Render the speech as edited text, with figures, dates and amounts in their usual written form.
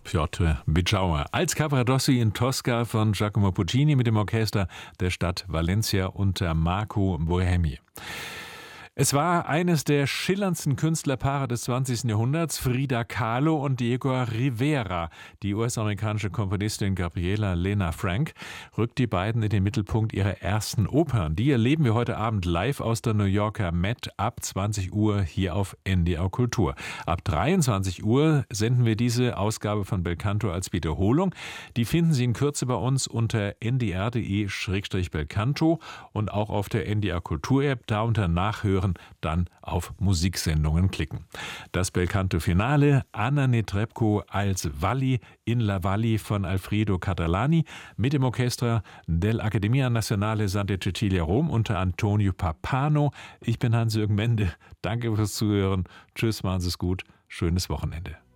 Piotr Bijauer als Cavaradossi in Tosca von Giacomo Puccini mit dem Orchester der Stadt Valencia unter Marco Bohemi. Es war eines der schillerndsten Künstlerpaare des 20. Jahrhunderts, Frida Kahlo und Diego Rivera. Die US-amerikanische Komponistin Gabriela Lena Frank rückt die beiden in den Mittelpunkt ihrer ersten Opern. Die erleben wir heute Abend live aus der New Yorker Met ab 20 Uhr hier auf NDR Kultur. Ab 23 Uhr senden wir diese Ausgabe von Belcanto als Wiederholung. Die finden Sie in Kürze bei uns unter ndr.de/Belcanto und auch auf der NDR Kultur-App, da unter Nachhören dann auf Musiksendungen klicken. Das Belcanto-Finale, Anna Netrebko als Valli in La Valli von Alfredo Catalani mit dem Orchester dell'Accademia Nazionale Santa Cecilia Rom unter Antonio Pappano. Ich bin Hans-Jürgen Mende. Danke fürs Zuhören. Tschüss, machen Sie es gut. Schönes Wochenende.